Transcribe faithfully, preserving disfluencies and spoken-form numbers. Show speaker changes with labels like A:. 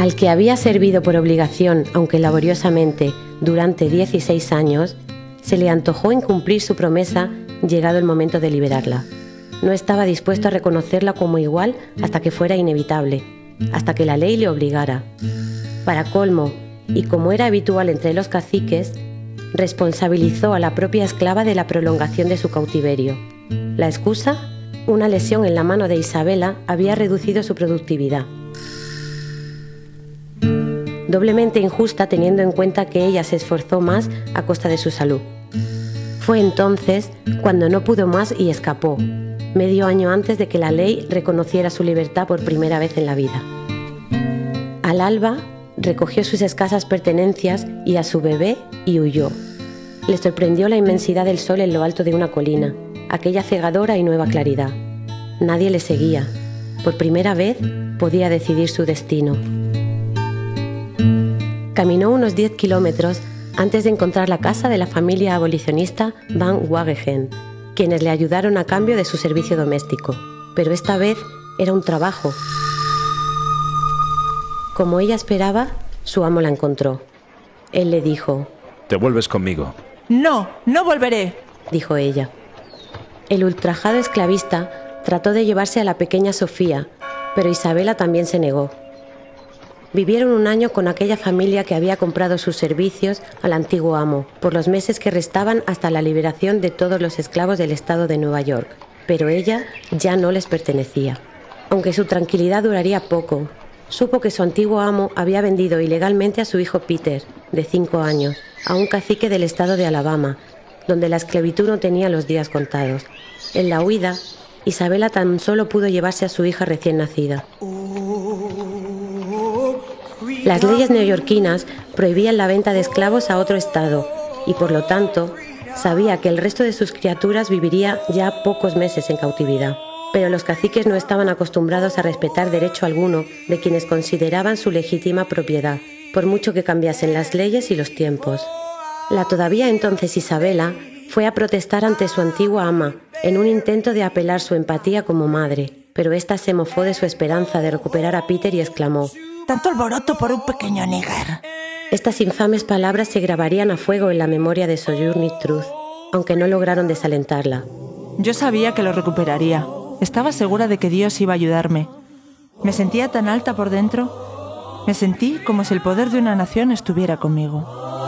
A: Al que había servido por obligación, aunque laboriosamente, durante dieciséis años, se le antojó incumplir su promesa llegado el momento de liberarla. No estaba dispuesto a reconocerla como igual hasta que fuera inevitable, hasta que la ley le obligara. Para colmo, y como era habitual entre los caciques, responsabilizó a la propia esclava de la prolongación de su cautiverio. La excusa, una lesión en la mano de Isabela, había reducido su productividad. Doblemente injusta teniendo en cuenta que ella se esforzó más a costa de su salud. Fue entonces cuando no pudo más y escapó, medio año antes de que la ley reconociera su libertad por primera vez en la vida. Al alba, recogió sus escasas pertenencias y a su bebé y huyó. Le sorprendió la inmensidad del sol en lo alto de una colina, aquella cegadora y nueva claridad. Nadie le seguía. Por primera vez podía decidir su destino. Caminó unos diez kilómetros antes de encontrar la casa de la familia abolicionista Van Wagegen, quienes le ayudaron a cambio de su servicio doméstico. Pero esta vez era un trabajo. Como ella esperaba, su amo la encontró. Él le dijo:
B: «Te vuelves conmigo».
C: «No, no volveré»,
A: dijo ella. El ultrajado esclavista trató de llevarse a la pequeña Sofía, pero Isabela también se negó. Vivieron un año con aquella familia que había comprado sus servicios al antiguo amo, por los meses que restaban hasta la liberación de todos los esclavos del estado de Nueva York, pero ella ya no les pertenecía. Aunque su tranquilidad duraría poco, supo que su antiguo amo había vendido ilegalmente a su hijo Peter, de cinco años, a un cacique del estado de Alabama, donde la esclavitud no tenía los días contados. En la huida, Isabela tan solo pudo llevarse a su hija recién nacida. Las leyes neoyorquinas prohibían la venta de esclavos a otro estado y, por lo tanto, sabía que el resto de sus criaturas viviría ya pocos meses en cautividad. Pero los caciques no estaban acostumbrados a respetar derecho alguno de quienes consideraban su legítima propiedad, por mucho que cambiasen las leyes y los tiempos. La todavía entonces Isabela fue a protestar ante su antigua ama, en un intento de apelar su empatía como madre, pero ésta se mofó de su esperanza de recuperar a Peter y exclamó:
C: «Tanto alboroto por un pequeño nigger».
A: Estas infames palabras se grabarían a fuego en la memoria de Sojourner Truth, aunque no lograron desalentarla.
C: Yo sabía que lo recuperaría. Estaba segura de que Dios iba a ayudarme. Me sentía tan alta por dentro. Me sentí como si el poder de una nación estuviera conmigo.